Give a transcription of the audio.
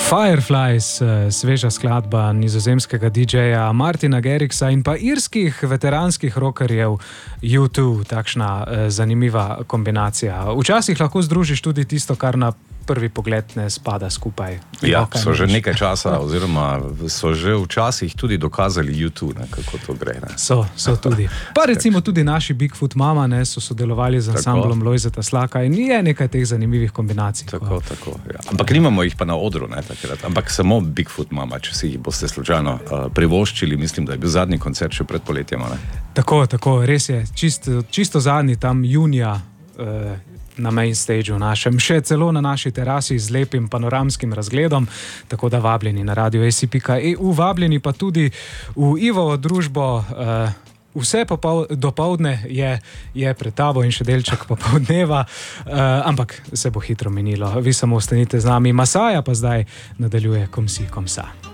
Fireflies, sveža skladba nizozemskega DJ-ja Martina Garrixsa in pa irskih veteranskih rockerjev U2, takšna zanimiva kombinacija. Včasih lahko združiš tudi tisto, kar na prvi pogled ne spada skupaj. Ja, so že nekaj časa, oziroma so že včasih tudi dokazali U2, kako to gre. Ne? So tudi. Pa recimo tudi naši Bigfoot Mama, ne, so sodelovali z ansamblom Lojzeta Slaka in je nekaj teh zanimivih kombinacij. Tako, ja. Ampak nimamo jih pa na odru, ne, takrat. Ampak samo Bigfoot Mama, če si jih boste slučajno privoščili, mislim, da je bil zadnji koncert še pred poletjem. Ne? Tako, res je. Čisto zadnji, tam junija, na main stageu našem, še celo na naši terasi z lepim panoramskim razgledom, tako da vabljeni na radio AC.eu, vabljeni pa tudi v Ivovo družbo. Vse dopoldne je pred tabo in še delček popoldneva, ampak se bo hitro minilo. Vi samo ostanite z nami. Masaja pa zdaj nadaljuje Kom si, kom sa.